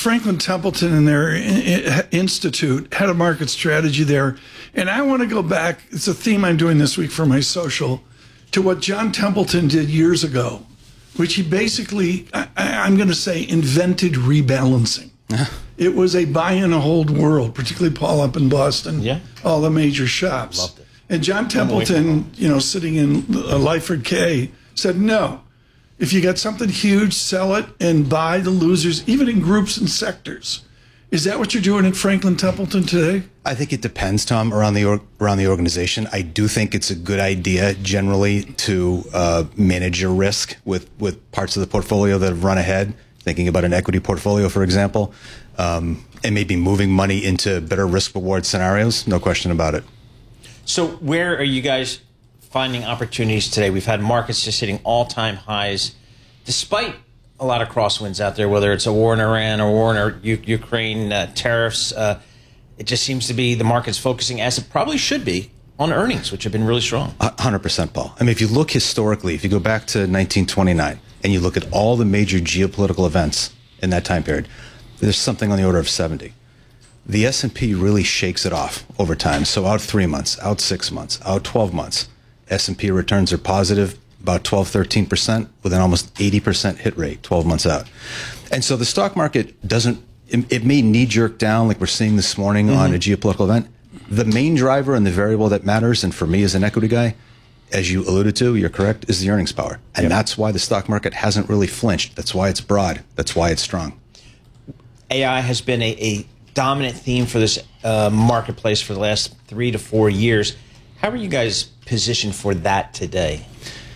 Franklin Templeton and their institute, head of market strategy there. And I want to go back, it's a theme I'm doing this week for my social, to what John Templeton did years ago, which he basically, I'm going to say, invented rebalancing. It was a buy and a hold world, particularly Paul up in Boston, all the major shops. Loved it. And John Templeton, sitting in Lyford K, said, no, if you got something huge, sell it and buy the losers, even in groups and sectors. Is that what you're doing at Franklin Templeton today? I think it depends, Tom, around the organization. I do think it's a good idea generally to manage your risk with parts of the portfolio that have run ahead, thinking about an equity portfolio, for example, and maybe moving money into better risk-reward scenarios, no question about it. So where are you guys finding opportunities today? We've had markets just hitting all-time highs, despite a lot of crosswinds out there, whether it's a war in Iran or war in Ukraine, tariffs. It just seems to be the market's focusing, as it probably should be, on earnings, which have been really strong. 100%, Paul. I mean, if you look historically, if you go back to 1929 and you look at all the major geopolitical events in that time period, there's something on the order of 70. The S&P really shakes it off over time. So out 3 months, out 6 months, out 12 months, S&P returns are positive, about 12, 13%, with an almost 80% hit rate 12 months out. And so the stock market doesn't, it may knee-jerk down like we're seeing this morning on a geopolitical event. The main driver and the variable that matters, and for me as an equity guy, as you alluded to, you're correct, is the earnings power. And that's why the stock market hasn't really flinched. That's why it's broad. That's why it's strong. AI has been a dominant theme for this marketplace for the last 3 to 4 years. How are you guys positioned for that today?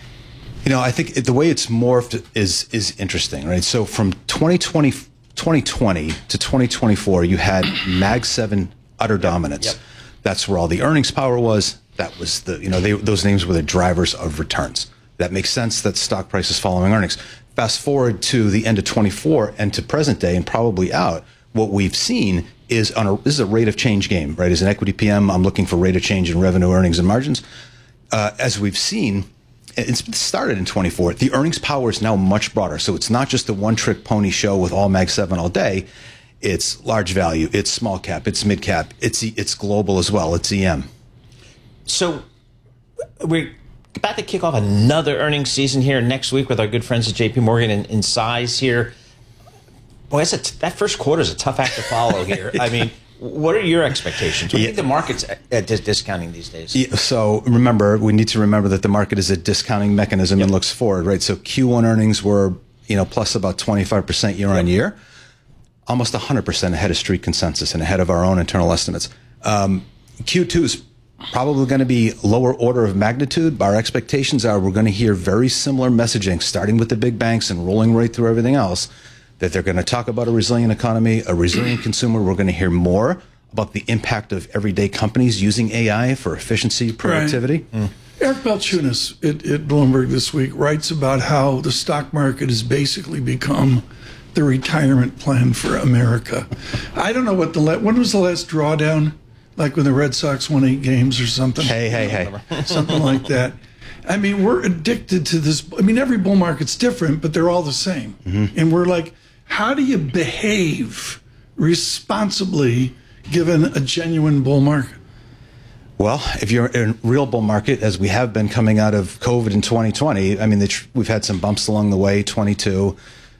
I think the way it's morphed is interesting, right? So from 2020 to 2024, you had Mag 7 utter dominance. That's where all the earnings power was. That was those names were the drivers of returns. That makes sense that stock price is following earnings. Fast forward to the end of 24 and to present day and probably out, what we've seen is this is a rate of change game, right? As an equity PM, I'm looking for rate of change in revenue, earnings, and margins. As we've seen, it started in 24. The earnings power is now much broader. So it's not just a one-trick pony show with all Mag 7 all day. It's large value, it's small cap, it's mid cap, it's global as well, it's EM. So we're about to kick off another earnings season here next week with our good friends at JP Morgan in size here. Boy, that first quarter is a tough act to follow here. I mean, what are your expectations? What do you think the market's discounting these days? So we need to remember that the market is a discounting mechanism and looks forward, right? So Q1 earnings were, plus about 25% year on year, almost 100% ahead of street consensus and ahead of our own internal estimates. Q2 is probably going to be lower order of magnitude, but our expectations are we're going to hear very similar messaging, starting with the big banks and rolling right through everything else, that they're going to talk about a resilient economy, a resilient consumer. We're going to hear more about the impact of everyday companies using AI for efficiency, productivity. Right. Eric Balchunas at Bloomberg this week writes about how the stock market has basically become the retirement plan for America. I don't know when was the last drawdown? Like when the Red Sox won 8 games or something? Hey. Something like that. I mean, we're addicted to this. I mean, every bull market's different, but they're all the same. And we're like, how do you behave responsibly given a genuine bull market? Well, if you're in a real bull market, as we have been coming out of COVID in 2020, I mean, we've had some bumps along the way, 22,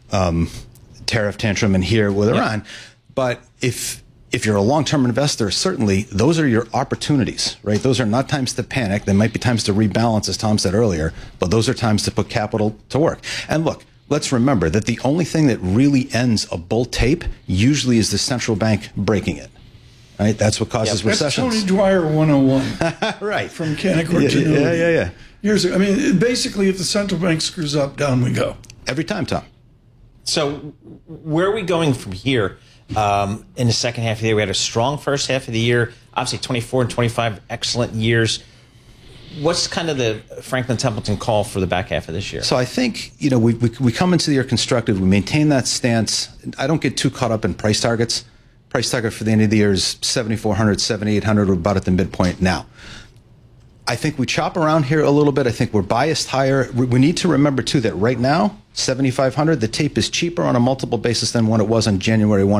tariff tantrum, and here with Iran. But if you're a long-term investor, certainly those are your opportunities, right? Those are not times to panic. They might be times to rebalance, as Tom said earlier, but those are times to put capital to work. And look, let's remember that the only thing that really ends a bull tape usually is the central bank breaking it. Right? That's what causes recessions. That's Tony Dwyer 101. Right. From Canaccord Genuity. Yeah. Years ago. I mean, basically, if the central bank screws up, down we go. Every time, Tom. So where are we going from here? In the second half of the year, we had a strong first half of the year. Obviously, 24 and 25, excellent years. What's kind of the Franklin Templeton call for the back half of this year? So I think, we come into the year constructive. We maintain that stance. I don't get too caught up in price targets. Price target for the end of the year is 7,400, 7,800. We're about at the midpoint now. I think we chop around here a little bit. I think we're biased higher. We need to remember, too, that right now, 7,500, the tape is cheaper on a multiple basis than when it was on January 1.